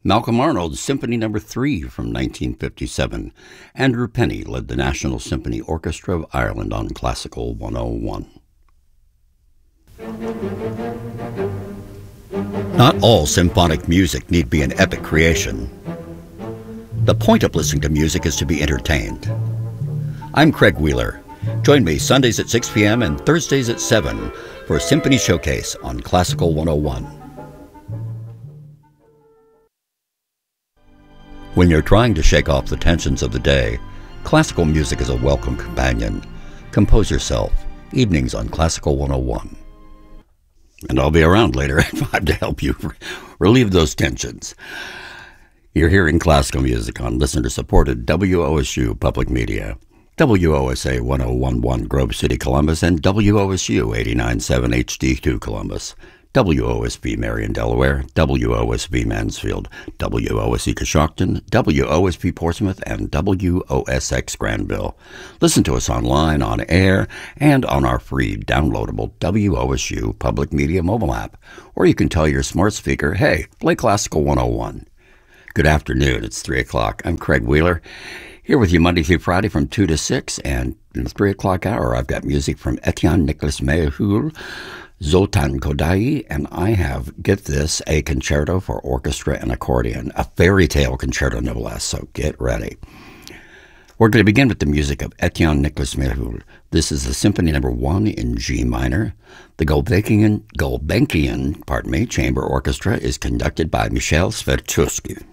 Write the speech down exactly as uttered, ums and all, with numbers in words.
Malcolm Arnold's Symphony Number three from nineteen fifty-seven. Andrew Penny led the National Symphony Orchestra of Ireland on Classical one oh one. Not all symphonic music need be an epic creation. The point of listening to music is to be entertained. I'm Craig Wheeler. Join me Sundays at six p.m. and Thursdays at seven for a Symphony Showcase on Classical one oh one. When you're trying to shake off the tensions of the day, classical music is a welcome companion. Compose yourself. Evenings on Classical one oh one. And I'll be around later at five to help you relieve those tensions. You're hearing classical music on listener-supported W O S U Public Media, W O S A one oh one point one Grove City, Columbus, and W O S U eighty-nine point seven H D two Columbus, W O S B Marion, Delaware, W O S B Mansfield, W O S E Coshocton, W O S B Portsmouth, and W O S X Granville. Listen to us online, on air, and on our free downloadable W O S U Public Media mobile app. Or you can tell your smart speaker, hey, play Classical one oh one. Good afternoon. It's three o'clock. I'm Craig Wheeler, here with you Monday through Friday from two to six. And in the three o'clock hour, I've got music from Etienne Nicholas Mehul, Zoltan Kodaly, and I have, get this, a concerto for orchestra and accordion, a fairy tale concerto no less, so get ready. We're going to begin with the music of Etienne Nicholas Mehul. This is the Symphony Number one in G minor. The Gulbenkian, Gulbenkian, pardon me, Chamber Orchestra is conducted by Michel Svertuski.